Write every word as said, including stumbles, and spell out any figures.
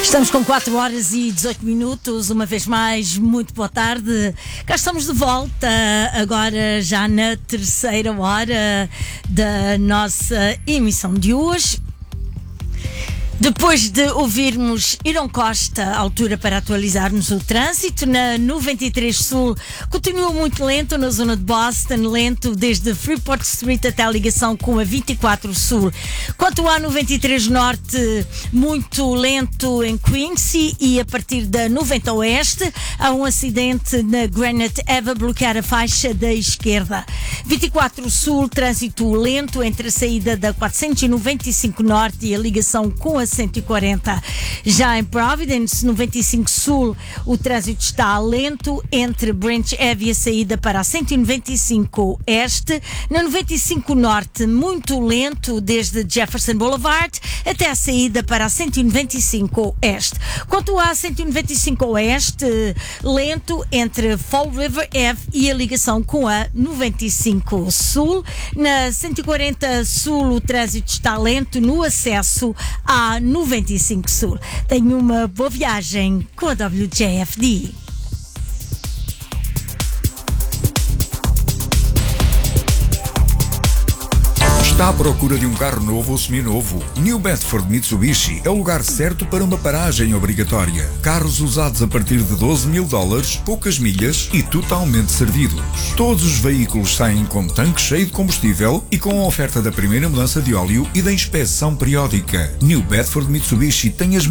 Estamos com quatro horas e dezoito minutos, uma vez mais, muito boa tarde. Cá estamos de volta, agora já na terceira hora da nossa emissão de hoje. Depois de ouvirmos Irão Costa, à altura para atualizarmos o trânsito, na noventa e três Sul continua muito lento na zona de Boston, lento desde Freeport Street até a ligação com a vinte e quatro Sul. Quanto à noventa e três Norte, muito lento em Quincy e a partir da noventa Oeste, há um acidente na Granite Ave a bloquear a faixa da esquerda. vinte e quatro Sul, trânsito lento entre a saída da quatrocentos e noventa e cinco Norte e a ligação com a cento e quarenta. Já em Providence, noventa e cinco Sul, o trânsito está lento entre Branch Ave e a saída para a cento e noventa e cinco Este. Na noventa e cinco Norte, muito lento desde Jefferson Boulevard até a saída para a cento e noventa e cinco Este. Quanto à cento e noventa e cinco Oeste, lento entre Fall River Ave e a ligação com a noventa e cinco Sul. Na cento e quarenta Sul, o trânsito está lento no acesso à noventa e cinco Sul. Tenha uma boa viagem com a W J F D. Está à procura de um carro novo ou seminovo? New Bedford Mitsubishi é o lugar certo para uma paragem obrigatória. Carros usados a partir de doze mil dólares, poucas milhas e totalmente servidos. Todos os veículos saem com tanque cheio de combustível e com a oferta da primeira mudança de óleo e da inspeção periódica. New Bedford Mitsubishi tem as